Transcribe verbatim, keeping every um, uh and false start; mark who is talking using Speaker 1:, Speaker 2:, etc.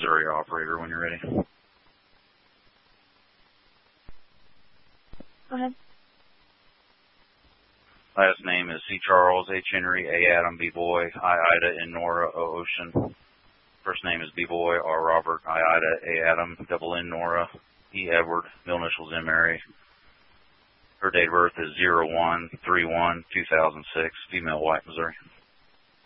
Speaker 1: Missouri operator when you're ready.
Speaker 2: Go ahead.
Speaker 1: Last name is C. Charles, H. Henry, A. Adam, B. Boy, I. Ida, N. Nora, O. Ocean. First name is B. Boy, R. Robert, I. Ida, A. Adam, double N. Nora, E. Edward, middle initials M. Mary. Her date of birth is zero one three one two thousand six, female, white, Missouri.